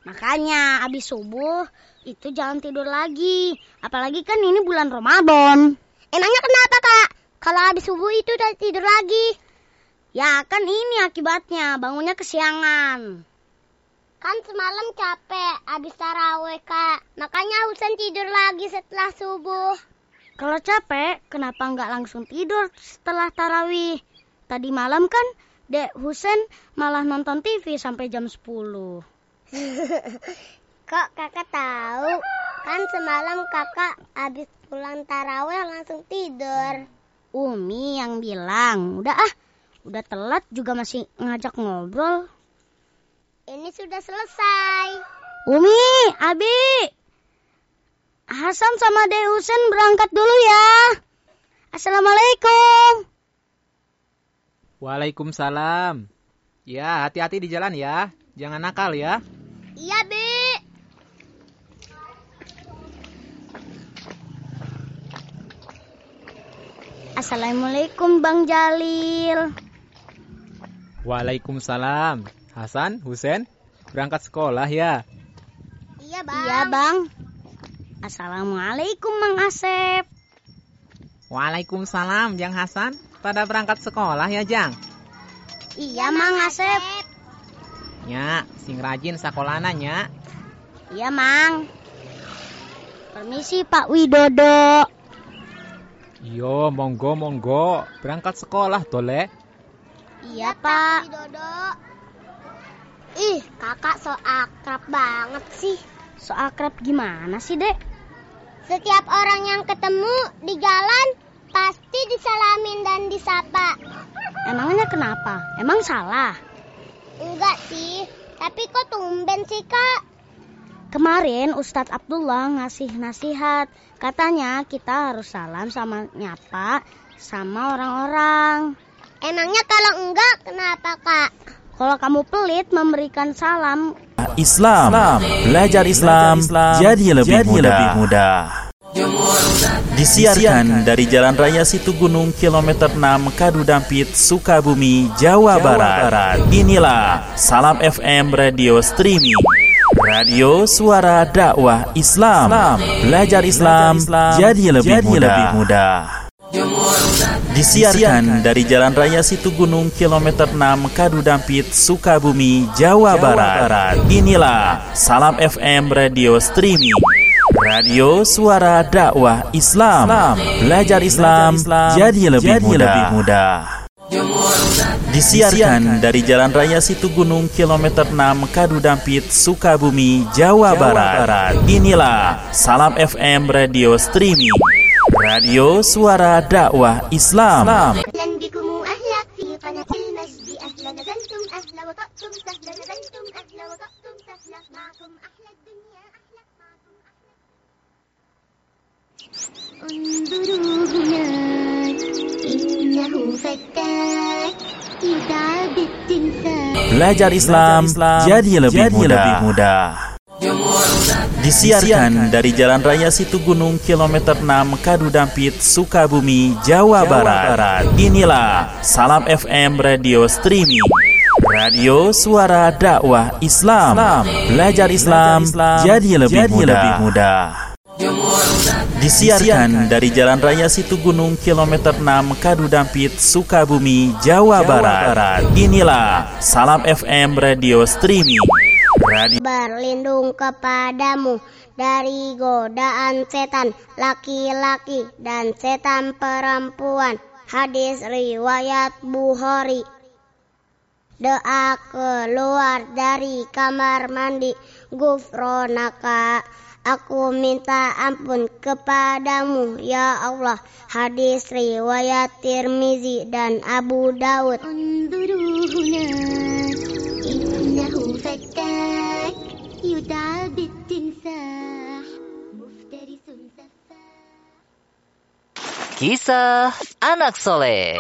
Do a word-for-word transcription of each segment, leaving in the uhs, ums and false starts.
Makanya abis subuh itu jangan tidur lagi. Apalagi kan ini bulan Ramadan. Emangnya kenapa, Kak? Kalau abis subuh itu udah tidur lagi? Ya kan ini akibatnya, bangunnya kesiangan. Kan semalam capek abis tarawih, Kak. Makanya Husen tidur lagi setelah subuh. Kalau capek, kenapa nggak langsung tidur setelah tarawih? Tadi malam kan Dek Husen malah nonton T V sampai jam sepuluh. Kok kakak tahu? Kan semalam kakak abis pulang tarawih langsung tidur. Umi yang bilang, udah ah, udah telat juga masih ngajak ngobrol. Ini sudah selesai. Umi, Abi, Hasan sama Dek Husen berangkat dulu ya. Assalamualaikum. Waalaikumsalam. Ya, hati-hati di jalan ya. Jangan nakal ya. Iya, Bi. Assalamualaikum Bang Jalil. Waalaikumsalam. Hasan, Husen, berangkat sekolah ya? Iya, Bang. Iya, Bang. Assalamualaikum Mang Asep. Waalaikumsalam, Jang Hasan. Pada berangkat sekolah ya, Jang? Iya, Mang Asep. Ya, sing rajin sakolana nya. Iya, Mang. Permisi Pak Widodo. Yo, monggo monggo. Berangkat sekolah tole. Iya, Pak. Widodo. Ih, kakak so akrab banget sih. So akrab gimana sih, Dek? Setiap orang yang ketemu di jalan pasti disalamin dan disapa. Emangnya kenapa? Emang salah? Enggak sih, tapi kok tumben sih, Kak? Kemarin Ustadz Abdullah ngasih nasihat. Katanya kita harus salam sama nyapa sama orang-orang. Emangnya kalau enggak, kenapa, Kak? Kalau kamu pelit memberikan salam. Islam, belajar Islam, jadi lebih mudah. Disiarkan dari Jalan Raya Situgunung kilometer enam Kadudampit, Sukabumi, Jawa Barat. Inilah Salam F M Radio Streaming, radio suara dakwah Islam. Belajar Islam jadi lebih mudah. Disiarkan dari Jalan Raya Situgunung kilometer enam Kadudampit, Sukabumi, Jawa Barat. Inilah Salam F M Radio Streaming, radio suara dakwah Islam. Belajar Islam jadi lebih mudah. Disiarkan dari Jalan Raya Situgunung kilometer enam Kadudampit, Sukabumi, Jawa Barat. Inilah Salam F M Radio Streaming, radio suara dakwah Islam. Belajar Islam jadi lebih mudah. Disiarkan dari Jalan Raya Situgunung kilometer enam Kadudampit, Sukabumi, Jawa Barat. Inilah Salam F M Radio Streaming, radio suara dakwah Islam. Belajar Islam jadi lebih mudah. Disiarkan dari Jalan Raya Situgunung kilometer enam Kadudampit, Sukabumi, Jawa Barat. Inilah Salam F M Radio Streaming, radio. Berlindung kepadamu dari godaan setan laki-laki dan setan perempuan. Hadis riwayat Bukhari. Doa keluar dari kamar mandi. Gufronaka, aku minta ampun kepadamu ya Allah. Hadis riwayat Tirmizi dan Abu Daud. Kisah Anak Soleh.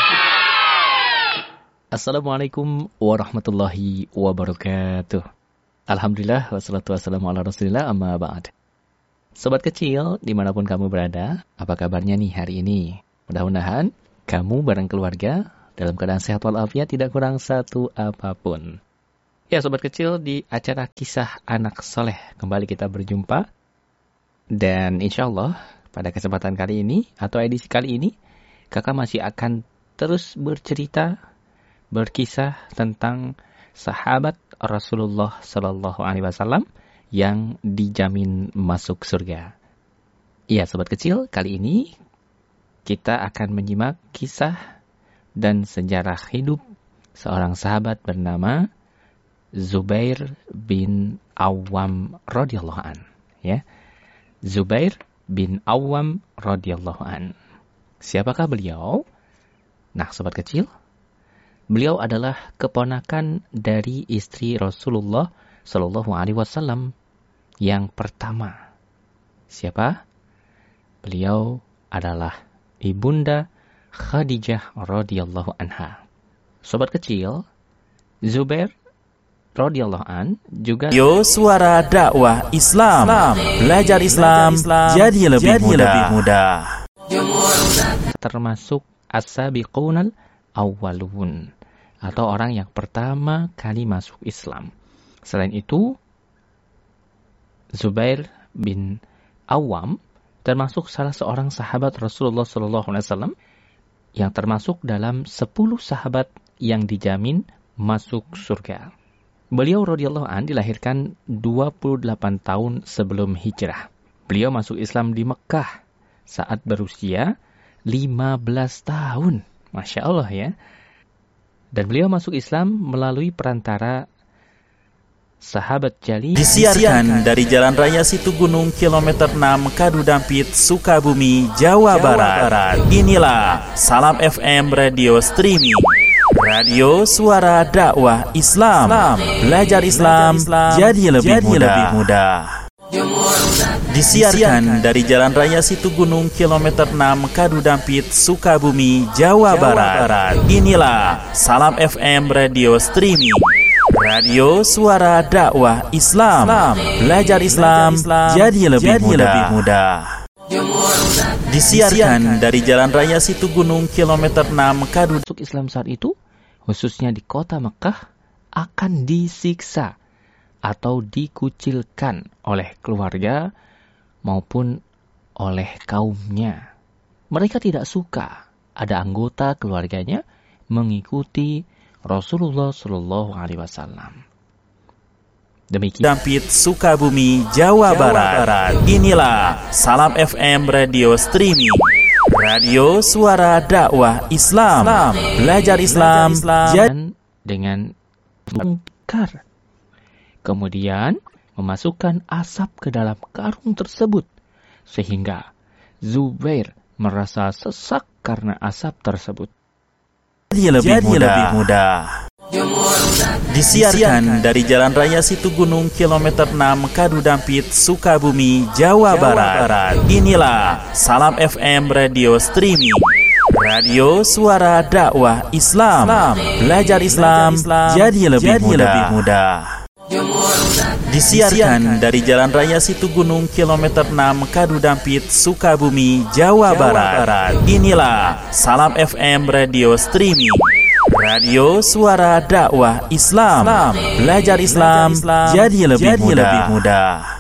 Assalamualaikum warahmatullahi wabarakatuh. Alhamdulillah wassalatu wassalamu ala rasulillah, amma ba'd. Sobat kecil, dimanapun kamu berada, apa kabarnya nih hari ini? Mudah-mudahan kamu bareng keluarga dalam keadaan sehat walafiat, tidak kurang satu apapun. Ya, sobat kecil, di acara Kisah Anak Soleh kembali kita berjumpa. Dan insya Allah pada kesempatan kali ini atau edisi kali ini, kakak masih akan terus bercerita, berkisah tentang sahabat Rasulullah Sallallahu Alaihi Wasallam yang dijamin masuk surga. Iya, sobat kecil, kali ini kita akan menyimak kisah dan sejarah hidup seorang sahabat bernama Zubair bin Awwam radhiyallahu an, ya. Zubair bin Awwam radhiyallahu an. Siapakah beliau? Nah, sobat kecil, beliau adalah keponakan dari istri Rasulullah Shallallahu Alaihi Wasallam yang pertama. Siapa? Beliau adalah ibunda Khadijah radhiyallahu anha. Sobat kecil, Zubair radhiyallahu an juga Yo suara dakwah Islam, belajar Islam jadi lebih mudah. termasuk as-sabiqunal awwalun, atau orang yang pertama kali masuk Islam. Selain itu, Zubair bin Awwam termasuk salah seorang sahabat Rasulullah shallallahu alaihi wasallam yang termasuk dalam sepuluh sahabat yang dijamin masuk surga. Beliau radhiyallahu an dilahirkan dua puluh delapan tahun sebelum hijrah. Beliau masuk Islam di Mekah saat berusia lima belas tahun. Masya Allah ya. Dan beliau masuk Islam melalui perantara sahabat jali. Disiarkan dari Jalan Raya Situgunung kilometer enam Kadu Dampit, Sukabumi, Jawa, Jawa Barat. Barat. Inilah Salam F M Radio Streaming. Radio Suara Dakwah Islam, belajar Islam jadi lebih mudah. Disiarkan dari Jalan Raya Situgunung kilometer enam Kadu Dampit, Sukabumi, Jawa Barat. Inilah Salam F M Radio Streaming. Radio Suara Dakwah Islam, belajar Islam jadi lebih mudah. Disiarkan dari Jalan Raya Situgunung kilometer enam Kadu. Masuk Islam saat itu, khususnya di kota Mekah, akan disiksa atau dikucilkan oleh keluarga maupun oleh kaumnya. Mereka tidak suka ada anggota keluarganya mengikuti Rasulullah Shallallahu Alaihi Wasallam. Demikian. Dampit, Sukabumi, Jawa, Jawa Barat. Barat. Inilah Salam F M Radio Streaming. Radio Suara Dakwah Islam, belajar Islam dan dengan mungkar. Kemudian memasukkan asap ke dalam karung tersebut sehingga Zubair merasa sesak karena asap tersebut. Jadi lebih Jadi mudah. Lebih mudah. Disiarkan dari Jalan Raya Situgunung kilometer enam Kadu Dampit, Sukabumi, Jawa, Jawa Barat. Barat. Inilah Salam F M Radio Streaming. Radio Suara Dakwah Islam, belajar Islam jadi lebih mudah. Disiarkan dari Jalan Raya Situgunung kilometer enam Kadu Dampit, Sukabumi, Jawa, Jawa Barat. Barat. Inilah Salam F M Radio Streaming. Radio Suara Dakwah Islam, belajar Islam jadi lebih mudah.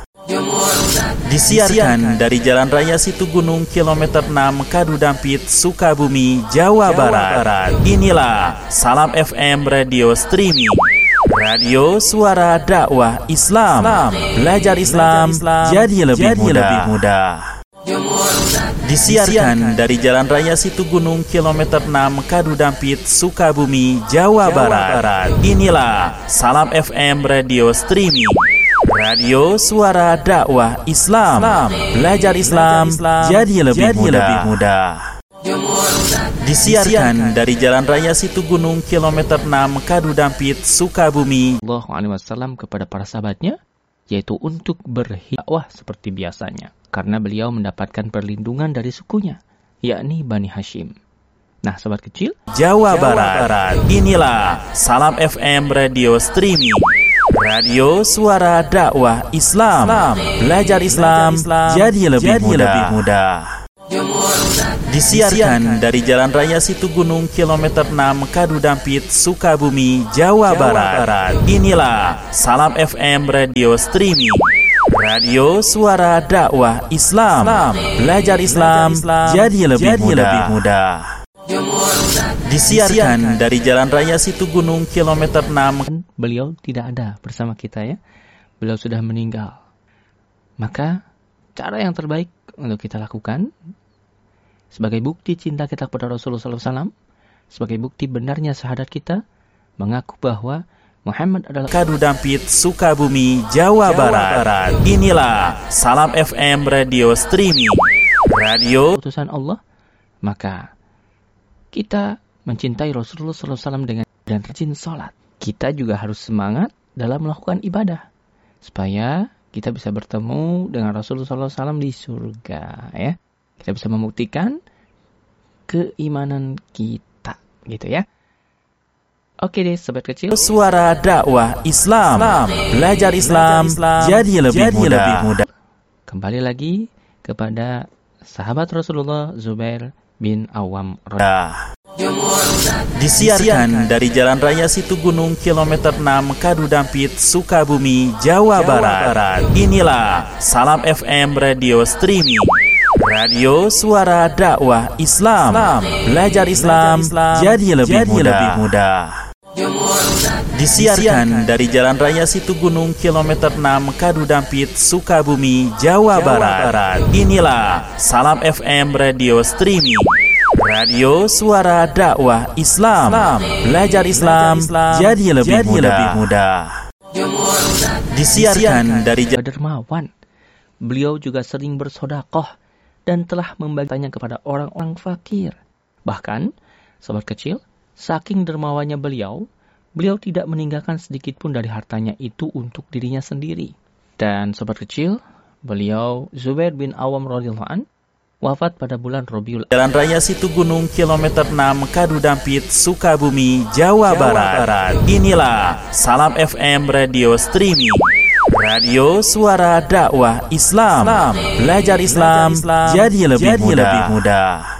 Disiarkan dari Jalan Raya Situgunung kilometer enam Kadu Dampit, Sukabumi, Jawa, Jawa Barat. Barat. Inilah Salam F M Radio Streaming. Radio Suara Dakwah Islam, belajar Islam jadi lebih mudah. Disiarkan dari Jalan Raya Situgunung kilometer enam Kadu Dampit, Sukabumi, Jawa, Jawa Barat. Barat. Inilah Salam F M Radio Streaming. Radio Suara Dakwah Islam, belajar Islam jadi lebih mudah. Disiarkan dari Jalan Raya Situgunung kilometer enam Kadu Dampit, Sukabumi, Sallallahu Alaihi Wasallam kepada para sahabatnya, yaitu untuk berdakwah seperti biasanya, karena beliau mendapatkan perlindungan dari sukunya, yakni Bani Hashim. Nah, sobat kecil, Jawa, Jawa Barat. Barat. Inilah Salam F M Radio Streaming. Radio Suara Dakwah Islam, belajar Islam jadi lebih mudah. Disiarkan dari Jalan Raya Situgunung kilometer enam Kadu Dampit, Sukabumi, Jawa Barat. Inilah Salam F M Radio Streaming, radio suara dakwah Islam. Belajar Islam jadi lebih mudah. Disiarkan dari Jalan Raya Situgunung kilometer enam. Beliau tidak ada bersama kita ya. Beliau sudah meninggal. Maka cara yang terbaik untuk kita lakukan sebagai bukti cinta kita kepada Rasulullah sallallahu alaihi wasallam, sebagai bukti benarnya syahadat kita, mengaku bahwa Muhammad adalah Kadu Dampit, Sukabumi, Jawa, Jawa Barat. Barat. Inilah Salam F M Radio Streaming, radio utusan Allah. Maka kita mencintai Rasulullah sallallahu alaihi wasallam dengan dan rajin sholat. Kita juga harus semangat dalam melakukan ibadah supaya kita bisa bertemu dengan Rasulullah sallallahu alaihi wasallam di surga ya. Kita bisa membuktikan keimanan kita gitu ya. Oke deh sobat kecil. Suara dakwah Islam. Belajar Islam jadi lebih mudah. Kembali lagi kepada sahabat Rasulullah Zubair bin Awam. Disiarkan dari Jalan Raya Situgunung kilometer enam Kadu Dampit, Sukabumi, Jawa, Jawa Barat. Barat. Inilah Salam F M Radio Streaming, radio suara dakwah Islam. Belajar Islam jadi lebih mudah. Disiarkan dari Jalan Raya Situgunung kilometer enam Kadu Dampit, Sukabumi, Jawa, Jawa Barat. Barat. Inilah Salam F M Radio Streaming, radio suara dakwah Islam. Belajar Islam jadi lebih mudah. Disiarkan dari Dermawan. Beliau juga sering bersedekah dan telah membagikannya kepada orang-orang fakir. Bahkan, sobat kecil, saking dermawannya beliau, beliau tidak meninggalkan sedikit pun dari hartanya itu untuk dirinya sendiri. Dan sobat kecil, beliau Zubair bin Awam radhiyallahu an wafat pada bulan Rabiul Jalan Raya Situgunung kilometer enam Kadu Dampit, Sukabumi, Jawa, Jawa Barat. Barat. Inilah Salam F M Radio Streaming, radio suara dakwah Islam. Belajar Islam jadi lebih mudah.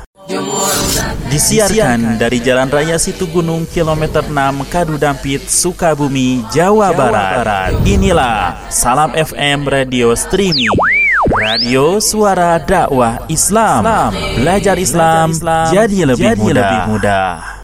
Disiarkan dari Jalan Raya Situgunung kilometer enam Kadu Dampit, Sukabumi, Jawa, Jawa Barat. Barat. Inilah Salam F M Radio Streaming, radio suara dakwah Islam. Belajar Islam jadi lebih mudah.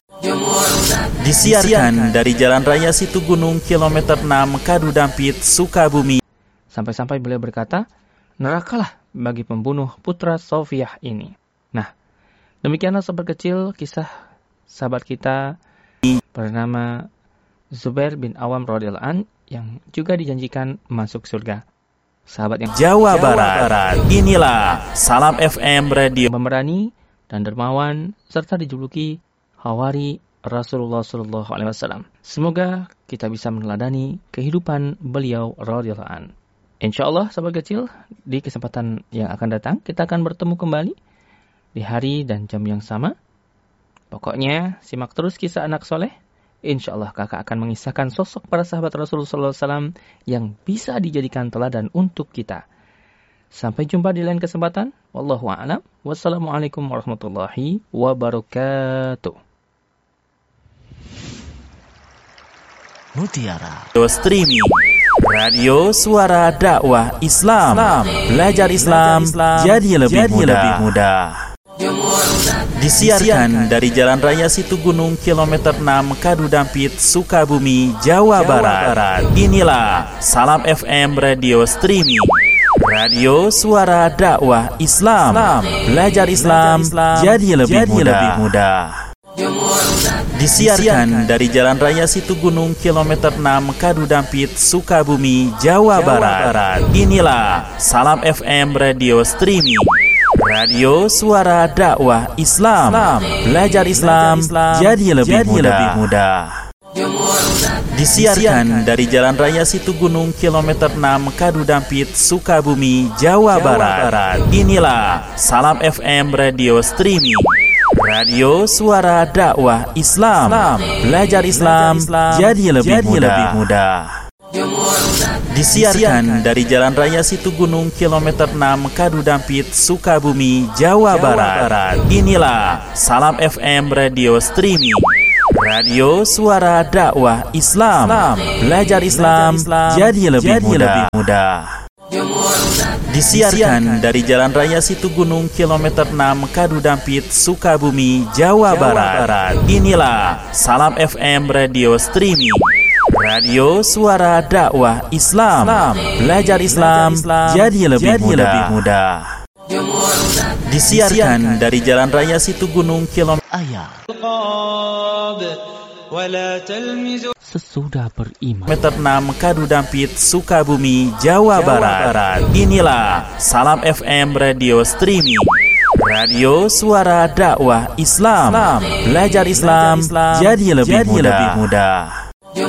Disiarkan dari Jalan Raya Situgunung kilometer enam Kadu Dampit, Sukabumi. Sampai-sampai beliau berkata, nerakalah bagi pembunuh putra Sofiyah ini. Nah, demikianlah sobat kecil kisah sahabat kita bernama Zubair bin Awam radhiyallahu an yang juga dijanjikan masuk surga. Sahabat yang Jawa, Jawa Barat. Barat. Inilah Salam F M Radio, pemberani dan dermawan serta dijuluki Hawari Rasulullah sallallahu alaihi wasallam. Semoga kita bisa meneladani kehidupan beliau radhiyallahu an. Insyaallah sahabat kecil, di kesempatan yang akan datang kita akan bertemu kembali di hari dan jam yang sama. Pokoknya simak terus kisah anak soleh. Insyaallah kakak akan mengisahkan sosok para sahabat Rasulullah sallallahu alaihi wasallam yang bisa dijadikan teladan untuk kita. Sampai jumpa di lain kesempatan. Wallahu a'lam. Wassalamualaikum warahmatullahi wabarakatuh. Mutiara Streaming, radio suara dakwah Islam. Belajar Islam jadi lebih mudah. Disiarkan dari Jalan Raya Situgunung kilometer enam Kadu Dampit, Sukabumi, Jawa, Jawa Barat. Barat. Inilah Salam F M Radio Streaming, radio suara dakwah Islam. Belajar Islam jadi lebih mudah. Disiarkan dari Jalan Raya Situgunung kilometer enam Kadu Dampit, Sukabumi, Jawa, Jawa Barat. Barat. Inilah Salam F M Radio Streaming, radio suara dakwah Islam. Belajar Islam jadi lebih mudah. Disiarkan dari Jalan Raya Situgunung kilometer enam Kadu Dampit, Sukabumi, Jawa, Jawa Barat. Barat. Inilah Salam F M Radio Streaming, radio suara dakwah Islam. Belajar Islam jadi lebih mudah. Disiarkan dari Jalan Raya Situgunung kilometer enam Kadudampit, Sukabumi, Jawa Barat. Inilah Salam F M Radio Streaming, radio suara dakwah Islam. Belajar Islam jadi lebih mudah. Disiarkan dari Jalan Raya Situgunung kilometer enam Kadudampit, Sukabumi, Jawa Barat. Inilah Salam F M Radio Streaming, radio suara dakwah Islam. Belajar Islam jadi lebih mudah. Disiarkan dari Jalan Raya Situgunung kilometer ayat sesudah beriman meter enam Kadudampit, Sukabumi, Jawa Barat. Inilah Salam F M Radio Streaming, radio suara dakwah Islam. Belajar Islam jadi lebih mudah.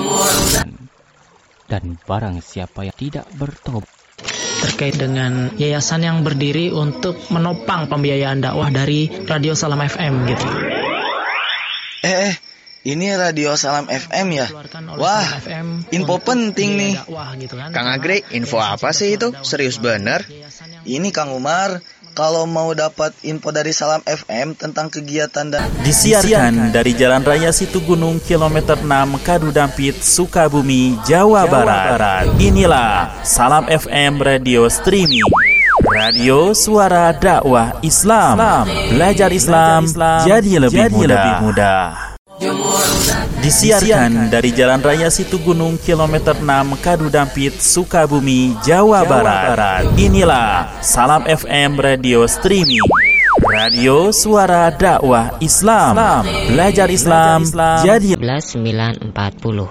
Dan barang siapa yang tidak bertobat terkait dengan yayasan yang berdiri untuk menopang pembiayaan dakwah dari Radio Salam F M gitu. Eh, eh ini Radio Salam F M ya? Wah, info penting nih. Kang Agri, info apa sih itu? Serius bener? Ini Kang Umar, kalau mau dapat info dari Salam F M tentang kegiatan dan disiarkan dari Jalan Raya Situgunung kilometer enam Kadudampit, Sukabumi, Jawa Barat. Inilah Salam F M Radio Streaming, radio suara dakwah Islam. Belajar Islam jadi lebih mudah. Disiarkan dari Jalan Raya Situgunung kilometer enam Kadudampit, Sukabumi, Jawa Barat. Inilah Salam F M Radio Streaming, radio suara dakwah Islam. Belajar Islam jadi sebelas sembilan empat puluh.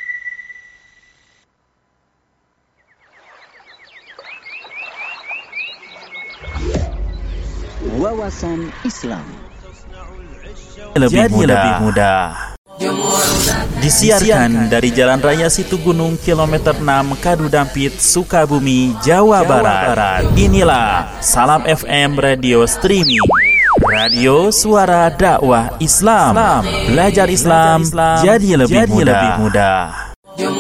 Wawasan Islam lebih mudah. Disiarkan dari Jalan Raya Situgunung kilometer enam Kadudampit, Sukabumi, Jawa Barat. Inilah Salam F M Radio Streaming, radio suara dakwah Islam. Belajar Islam jadi lebih mudah.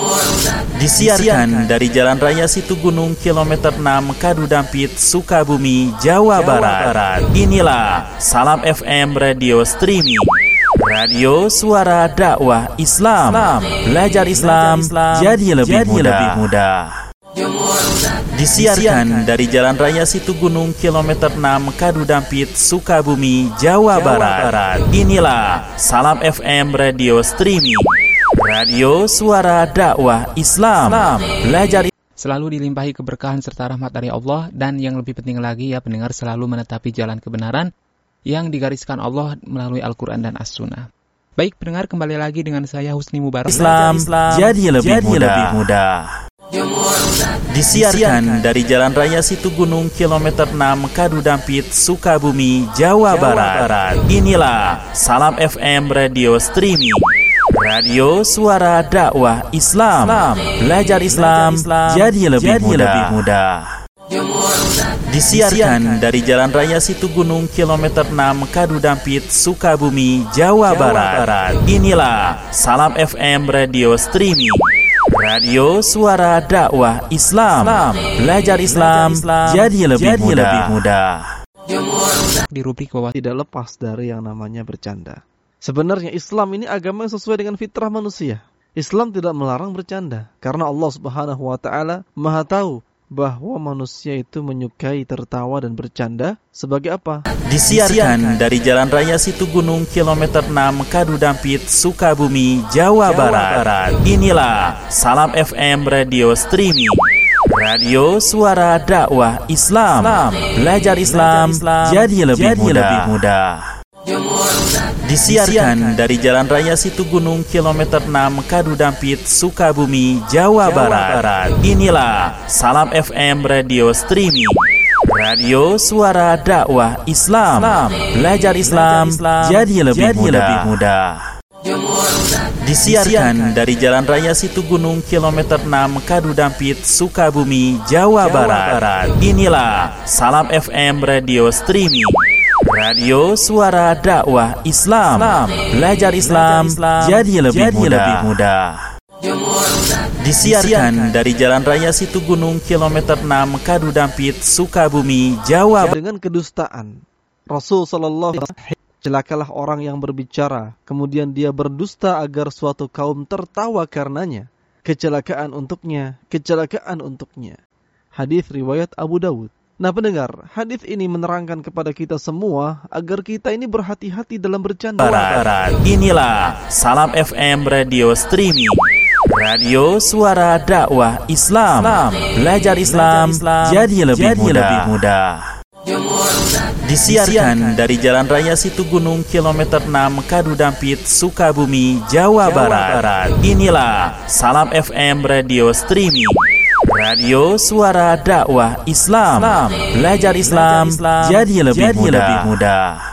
Disiarkan dari Jalan Raya Situgunung kilometer enam Kadudampit, Sukabumi, Jawa Barat. Inilah Salam F M Radio Streaming, radio suara dakwah Islam. Belajar Islam jadi lebih mudah. Disiarkan dari Jalan Raya Situgunung kilometer enam Kadudampit, Sukabumi, Jawa Barat. Inilah Salam F M Radio Streaming, radio suara dakwah Islam. Belajar selalu dilimpahi keberkahan serta rahmat dari Allah, dan yang lebih penting lagi ya pendengar, selalu menetapi jalan kebenaran yang digariskan Allah melalui Al-Quran dan As-Sunnah. Baik pendengar, kembali lagi dengan saya Husni Mubarak. Islam jadi lebih mudah. Disiarkan dari Jalan Raya Situgunung kilometer enam Kadudampit, Sukabumi, Jawa Barat. Inilah Salam F M Radio Streaming, radio suara dakwah Islam. Belajar Islam jadi lebih mudah. Disiarkan dari Jalan Raya Situgunung kilometer enam Kadudampit, Sukabumi, Jawa Barat. Inilah Salam F M Radio Streaming, radio suara dakwah Islam. Belajar Islam jadi lebih mudah. Di rubrik bawah, tidak lepas dari yang namanya bercanda. Sebenarnya Islam ini agama yang sesuai dengan fitrah manusia. Islam tidak melarang bercanda, karena Allah Subhanahu wa taala Maha tahu bahwa manusia itu menyukai tertawa dan bercanda sebagai apa? Disiarkan dari Jalan Raya Situgunung kilometer enam Kadudampit, Sukabumi, Jawa Barat. Inilah Salam F M Radio Streaming, radio suara dakwah Islam. Belajar Islam jadi lebih mudah. Disiarkan dari Jalan Raya Situgunung kilometer enam Kadudampit, Sukabumi, Jawa Barat. Inilah Salam F M Radio Streaming, radio suara dakwah Islam. Belajar Islam jadi lebih mudah. Disiarkan dari Jalan Raya Situgunung kilometer enam Kadudampit, Sukabumi, Jawa Barat. Inilah Salam F M Radio Streaming, radio suara dakwah Islam. Belajar Islam jadi lebih mudah. Disiarkan dari Jalan Raya Situgunung kilometer enam Kadu Dampit, Sukabumi, Jawa Barat. Dengan kedustaan, Rasul sallallahu alaihi wasallam, celakalah orang yang berbicara, kemudian dia berdusta agar suatu kaum tertawa karenanya. Kecelakaan untuknya, kecelakaan untuknya. Hadis riwayat Abu Dawud. Nah pendengar, hadis ini menerangkan kepada kita semua agar kita ini berhati-hati dalam bercanda. Barat. Inilah Salam F M Radio Streaming, radio suara dakwah Islam. Belajar Islam jadi lebih mudah. Disiarkan dari Jalan Raya Situgunung kilometer enam Kadu Dampit, Sukabumi, Jawa Barat. Inilah Salam F M Radio Streaming, radio suara dakwah Islam. Belajar Islam jadi lebih mudah.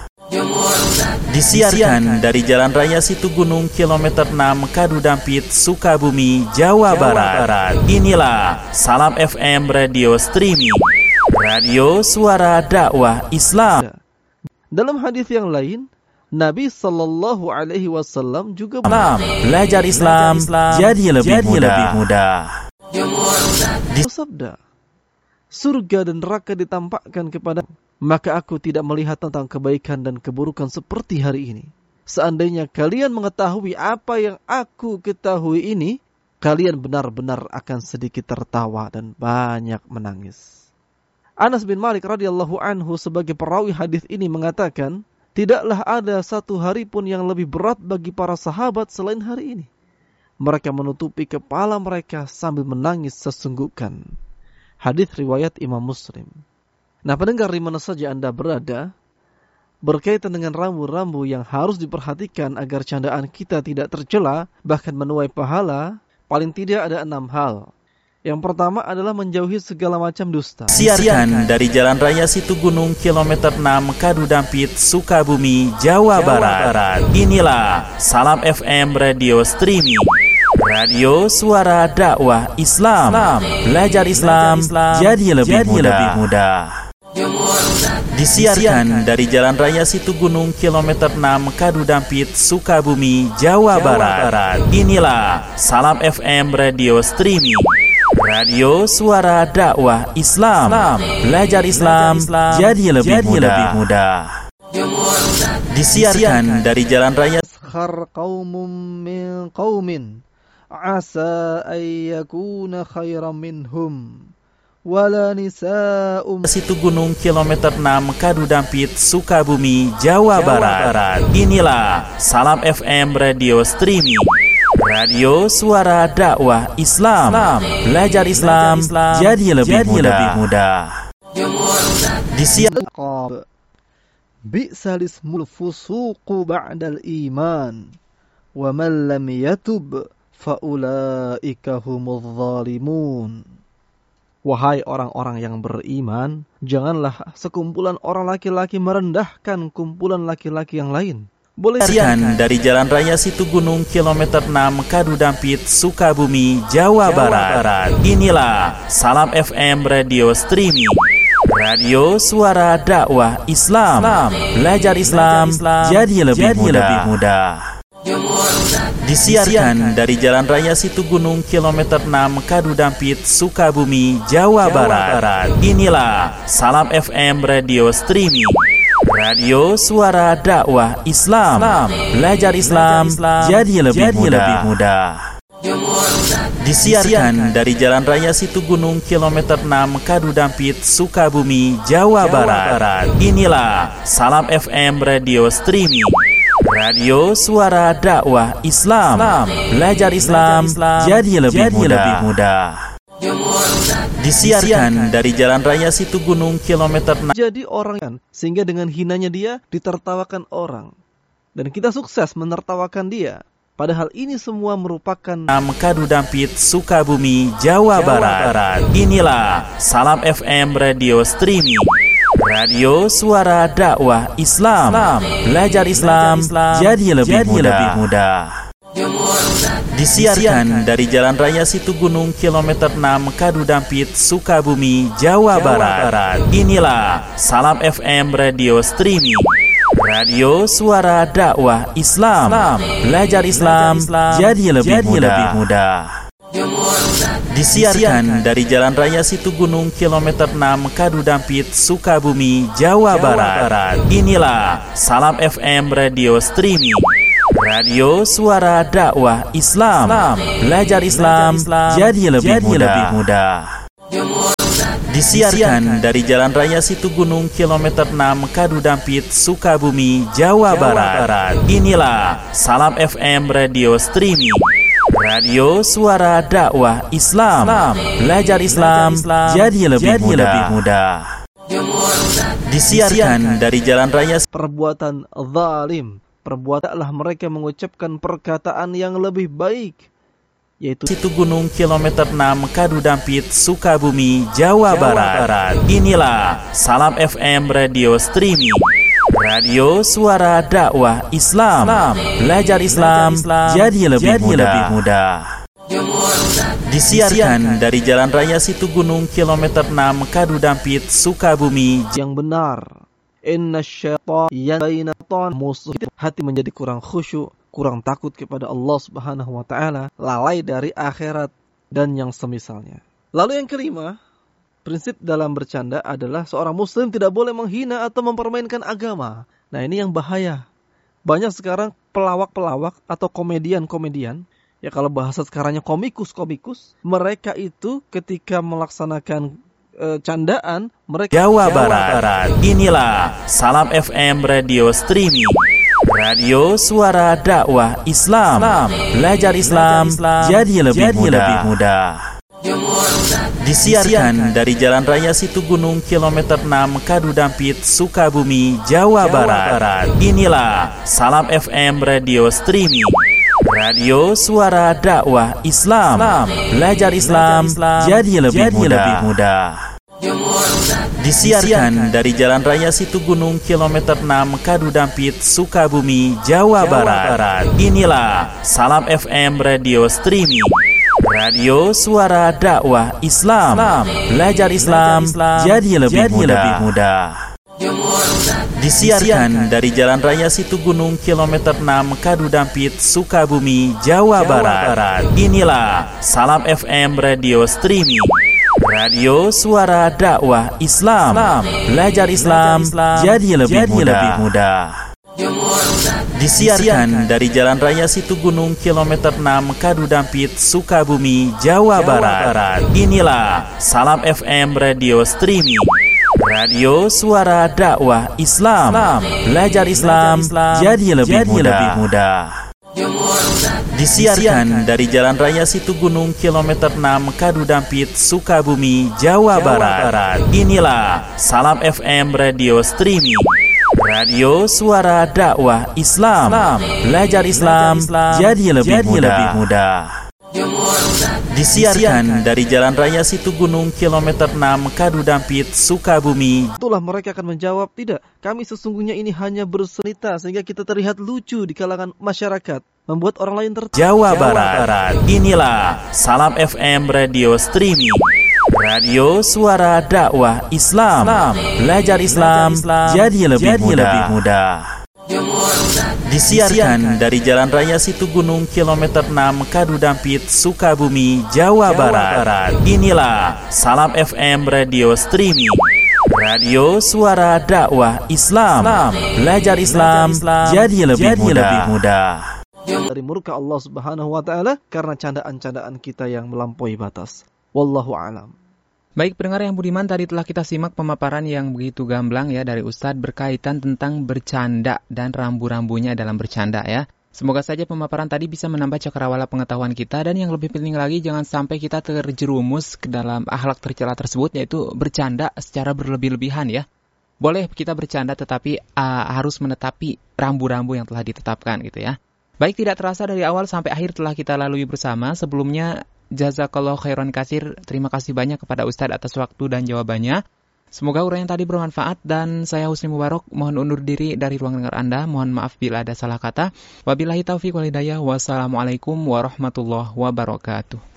Disiarkan dari Jalan Raya Situgunung kilometer enam Kadu Dampit, Sukabumi, Jawa Barat. Inilah Salam F M Radio Streaming, radio suara dakwah Islam. Dalam hadis yang lain, Nabi sallallahu alaihi wasallam juga belajar Islam jadi lebih mudah. Bersabda, surga dan neraka ditampakkan kepada, maka aku tidak melihat tentang kebaikan dan keburukan seperti hari ini. Seandainya kalian mengetahui apa yang aku ketahui ini, kalian benar-benar akan sedikit tertawa dan banyak menangis. Anas bin Malik radhiyallahu anhu sebagai perawi hadis ini mengatakan, tidaklah ada satu hari pun yang lebih berat bagi para sahabat selain hari ini. Mereka menutupi kepala mereka sambil menangis sesungguhkan. Hadis riwayat Imam Muslim. Nah pendengar di mana saja Anda berada, berkaitan dengan rambu-rambu yang harus diperhatikan agar candaan kita tidak tercela, bahkan menuai pahala, paling tidak ada enam hal. Yang pertama adalah menjauhi segala macam dusta. Siarkan dari Jalan Raya Situgunung kilometer enam Kadu Dampit, Sukabumi, Jawa Barat. Inilah Salam F M Radio Streaming, radio suara dakwah Islam. Belajar Islam jadi lebih mudah. Disiarkan dari Jalan Raya Situgunung kilometer enam Kadu Dampit, Sukabumi, Jawa Barat. Inilah Salam F M Radio Streaming, radio suara dakwah Islam. Belajar Islam jadi lebih mudah. Disiarkan dari Jalan Raya Khar qaumum min qaumin asa ayyakuna khairan minhum wala nisa'um Situgunung kilometer enam Kadu Dampit, Sukabumi, Jawa Barat. Inilah Salam F M Radio Streaming, radio suara dakwah Islam. Belajar Islam jadi lebih mudah. Disiarkan bi'sal ismul fusuqu ba'dal iman wa man lam yatub fa ulaika humudz zalimun. Wahai orang-orang yang beriman, janganlah sekumpulan orang laki-laki merendahkan kumpulan laki-laki yang lain. Boleh siarkan dari Jalan Raya Situgunung kilometer enam Kadu Dampit, Sukabumi, Jawa Barat. Inilah Salam F M Radio Streaming, radio suara dakwah Islam. Belajar Islam jadi lebih mudah. Disiarkan dari Jalan Raya Situgunung kilometer enam Kadu Dampit, Sukabumi, Jawa Barat. Inilah Salam F M Radio Streaming, radio suara dakwah Islam. Belajar Islam jadi lebih mudah. Disiarkan dari Jalan Raya Situgunung kilometer enam Kadu Dampit, Sukabumi, Jawa Barat. Inilah Salam F M Radio Streaming, radio suara dakwah Islam. Belajar Islam jadi lebih mudah. Disiarkan dari Jalan Raya Situgunung kilometer enam. Jadi orang kan, sehingga dengan hinanya dia ditertawakan orang. Dan kita sukses menertawakan dia. Padahal ini semua merupakan Kadu Dampit, Sukabumi, Jawa Barat. Inilah Salam F M Radio Streaming, radio suara dakwah Islam. Belajar Islam jadi lebih mudah. Disiarkan dari Jalan Raya Situgunung kilometer enam Kadu Dampit, Sukabumi, Jawa Barat. Inilah Salam F M Radio Streaming, radio suara dakwah Islam. Belajar Islam jadi lebih mudah. Disiarkan dari Jalan Raya Situgunung kilometer enam Kadudampit, Sukabumi, Jawa Barat. Inilah Salam F M Radio Streaming, radio suara dakwah Islam. Belajar Islam jadi lebih mudah. Disiarkan dari Jalan Raya Situgunung kilometer enam Kadudampit, Sukabumi, Jawa Barat. Inilah Salam F M Radio Streaming, radio suara dakwah Islam. Belajar Islam jadi lebih mudah. Disiarkan dari Jalan Raya perbuatan zalim, perbuatanlah mereka mengucapkan perkataan yang lebih baik, yaitu Situgunung kilometer enam Kadudampit, Sukabumi, Jawa Barat. Inilah Salam F M Radio Streaming, radio suara dakwah Islam. Belajar Islam jadi lebih mudah. Disiarkan dari Jalan Raya Situgunung kilometer enam Kadudampit, Sukabumi, yang benar. Inna syaitan yanbainatan, musuh hati menjadi kurang khusyuk, kurang takut kepada Allah Subhanahu wa taala, lalai dari akhirat dan yang semisalnya. Lalu yang kelima, prinsip dalam bercanda adalah seorang muslim tidak boleh menghina atau mempermainkan agama. Nah, ini yang bahaya. Banyak sekarang pelawak-pelawak atau komedian-komedian, ya kalau bahasa sekarangnya komikus-komikus, mereka itu ketika melaksanakan e, candaan, mereka Jawa Barat. Inilah Salam F M Radio Streaming, radio suara dakwah Islam. Belajar Islam jadi lebih mudah. Disiarkan dari Jalan Raya Situgunung kilometer enam Kadudampit, Sukabumi, Jawa Barat. Inilah Salam F M Radio Streaming, radio suara dakwah Islam. Belajar Islam jadi lebih mudah. Disiarkan dari Jalan Raya Situgunung kilometer enam Kadudampit, Sukabumi, Jawa Barat. Inilah Salam F M Radio Streaming, radio suara dakwah Islam. Belajar Islam jadi lebih mudah. Disiarkan dari Jalan Raya Situgunung kilometer enam Kadudampit, Sukabumi, Jawa Barat. Inilah Salam F M Radio Streaming, radio suara dakwah Islam. Belajar Islam jadi lebih mudah. Disiarkan dari Jalan Raya Situgunung kilometer enam Kadudampit, Sukabumi, Jawa Barat. Inilah Salam F M Radio Streaming, radio suara dakwah Islam. Belajar Islam jadi lebih mudah. Disiarkan dari Jalan Raya Situgunung kilometer enam Kadudampit, Sukabumi, Jawa Barat. Inilah Salam F M Radio Streaming, radio suara dakwah Islam. Belajar Islam jadi lebih mudah. Disiarkan dari Jalan Raya Situgunung kilometer enam Kadudampit, Sukabumi. Itulah mereka akan menjawab, tidak, kami sesungguhnya ini hanya bersenita sehingga kita terlihat lucu di kalangan masyarakat, membuat orang lain tertawa. Jawa Barat. Inilah Salam F M Radio Streaming, radio suara dakwah Islam. Belajar Islam jadi lebih mudah. Disiarkan dari Jalan Raya Situgunung kilometer enam Kadudampit, Sukabumi, Jawa Barat. Inilah Salam F M Radio Streaming, radio suara dakwah Islam. Belajar Islam jadi lebih mudah. Dari murka Allah Subhanahu wa taala karena candaan-candaan kita yang melampaui batas. Wallahu a'lam. Baik pendengar yang budiman, tadi telah kita simak pemaparan yang begitu gamblang ya dari Ustadz berkaitan tentang bercanda dan rambu-rambunya dalam bercanda ya. Semoga saja pemaparan tadi bisa menambah cakrawala pengetahuan kita, dan yang lebih penting lagi jangan sampai kita terjerumus ke dalam akhlak tercela tersebut, yaitu bercanda secara berlebih-lebihan ya. Boleh kita bercanda tetapi uh, harus menetapi rambu-rambu yang telah ditetapkan gitu ya. Baik, tidak terasa dari awal sampai akhir telah kita lalui bersama. Sebelumnya jazakallahu khairan katsir. Terima kasih banyak kepada Ustadz atas waktu dan jawabannya. Semoga uraian tadi bermanfaat, dan saya Husni Mubarok mohon undur diri dari ruang dengar Anda. Mohon maaf bila ada salah kata. Wabillahi taufiq wal hidayah. Wassalamualaikum warahmatullahi wabarakatuh.